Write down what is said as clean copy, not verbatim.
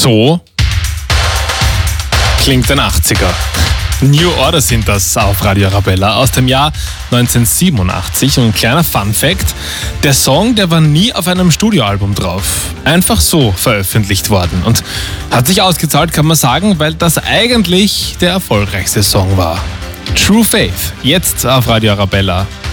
So klingt ein 80er. New Order sind das auf Radio Arabella aus dem Jahr 1987. Und ein kleiner Fun-Fact: Der Song, der war nie auf einem Studioalbum drauf. Einfach so veröffentlicht worden. Und hat sich ausgezahlt, kann man sagen, weil das eigentlich der erfolgreichste Song war. True Faith, jetzt auf Radio Arabella.